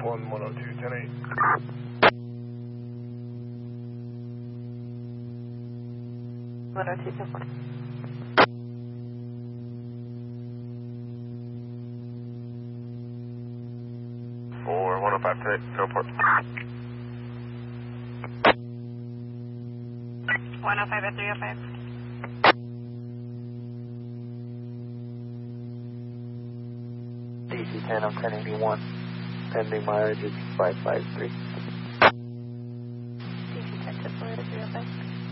1, 102, 10-8. 102, 10-4. For 105 today, airport. 105 at 305. DC-10 on 1081. Pending mileage is 553. DC-10 to Florida 305.